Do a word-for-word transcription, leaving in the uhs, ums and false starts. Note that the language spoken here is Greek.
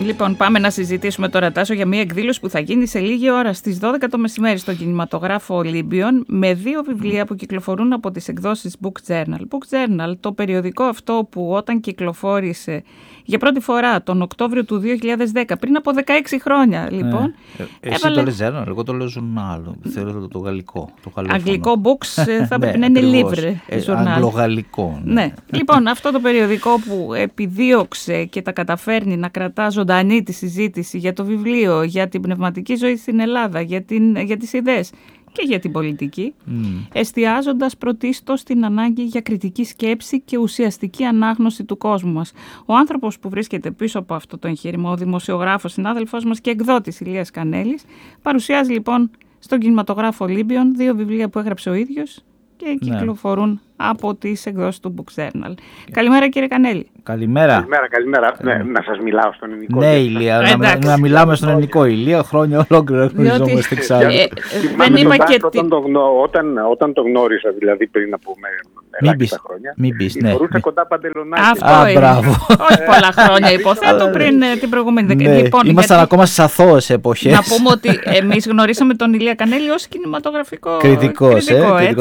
Λοιπόν, πάμε να συζητήσουμε τώρα, Τάσο, για μια εκδήλωση που θα γίνει σε λίγη ώρα στις δώδεκα το μεσημέρι στον κινηματογράφο Ολύμπιον, με δύο βιβλία που κυκλοφορούν από τις εκδόσεις Book Journal. Book Journal, το περιοδικό αυτό που όταν κυκλοφόρησε για πρώτη φορά τον Οκτώβριο του δύο χιλιάδες δέκα, πριν από δεκαέξι χρόνια, λοιπόν. Ε, εσύ έβαλε... το λες Journal, εγώ το λέω ζουρνάλ, θέλω το, το γαλλικό. Το αγγλικό Books θα πρέπει να είναι Livre. Αγγλογαλλικό. Ναι. ναι. Λοιπόν, αυτό το περιοδικό που επιδίωξε και τα καταφέρνει να κρατά ζωντανή τη συζήτηση για το βιβλίο, για την πνευματική ζωή στην Ελλάδα, για, την, για τις ιδέες και για την πολιτική, mm. εστιάζοντας πρωτίστως στην ανάγκη για κριτική σκέψη και ουσιαστική ανάγνωση του κόσμου μας. Ο άνθρωπος που βρίσκεται πίσω από αυτό το εγχείρημα, ο δημοσιογράφος, συνάδελφός μας και εκδότης Ηλίας Κανέλης, παρουσιάζει λοιπόν στον κινηματογράφο Ολύμπιον δύο βιβλία που έγραψε ο ίδιος και κυκλοφορούν ναι. από τις εκδόσεις του Book Journal. Yeah. Καλημέρα, κύριε Κανέλη. Καλημέρα. Καλημέρα, καλημέρα. Ναι, να σας μιλάω στον ελληνικό. Ναι, Ηλία, να, να μιλάμε στον ελληνικό. Ηλία, χρόνια ολόκληρα γνωριζόμαστε εξάλλου. Ε, δεν είπα και όταν, το γνω, όταν, όταν το γνώρισα, δηλαδή πριν από ελάχιστα χρόνια, μην πεις, ναι. φορούσα κοντά παντελονάκια. Αυτό Α, είναι. Μπράβο. Όχι πολλά χρόνια, υποθέτω, πριν την προηγούμενη δεκαετία. Ναι. Λοιπόν, ήμασταν γιατί... ακόμα στις αθώες εποχές. Να πούμε ότι εμείς γνωρίσαμε τον Ηλία Κανέλη ως κινηματογραφικό κριτικός.